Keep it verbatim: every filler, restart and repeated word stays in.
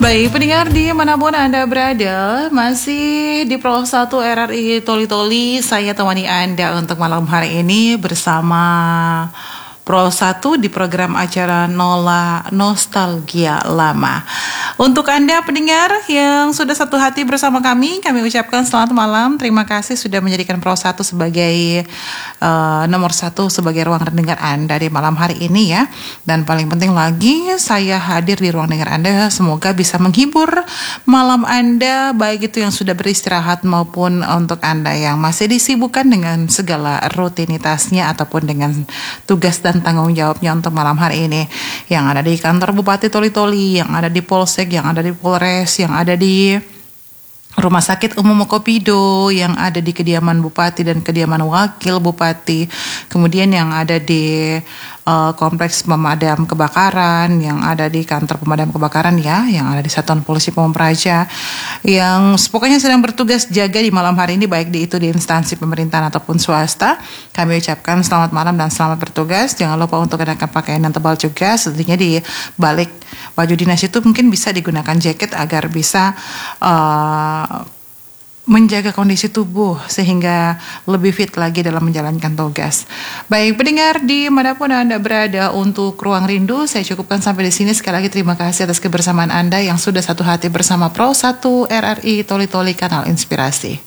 Baik, pendengar dimanapun Anda berada, masih di Pro satu R R I Toli Toli, saya temani Anda untuk malam hari ini bersama Pro satu di program acara Nola Nostalgia Lama. Untuk Anda pendengar yang sudah satu hati bersama kami, kami ucapkan selamat malam. Terima kasih sudah menjadikan Pro satu sebagai uh, nomor satu sebagai ruang dengar Anda di malam hari ini ya. Dan paling penting lagi, saya hadir di ruang dengar Anda semoga bisa menghibur malam Anda, baik itu yang sudah beristirahat maupun untuk Anda yang masih disibukkan dengan segala rutinitasnya ataupun dengan tugas dan tanggung jawabnya untuk malam hari ini, yang ada di kantor Bupati Toli Toli, yang ada di Polsek, yang ada di Polres, yang ada di Rumah Sakit Umum Mokopido, yang ada di kediaman Bupati dan kediaman Wakil Bupati, kemudian yang ada di uh, Kompleks Pemadam Kebakaran, yang ada di Kantor Pemadam Kebakaran ya, yang ada di Satuan Polisi Pamung Praja, yang pokoknya sedang bertugas jaga di malam hari ini, baik di itu di instansi pemerintahan ataupun swasta. Kami ucapkan selamat malam dan selamat bertugas. Jangan lupa untuk kenakan pakaian yang tebal juga. Tentunya di balik baju dinas itu mungkin bisa digunakan jaket agar bisa uh, menjaga kondisi tubuh sehingga lebih fit lagi dalam menjalankan tugas. Baik pendengar dimanapun Anda berada, untuk Ruang Rindu saya cukupkan sampai di sini. Sekali lagi terima kasih atas kebersamaan Anda yang sudah satu hati bersama Pro satu R R I Toli Toli Kanal Inspirasi.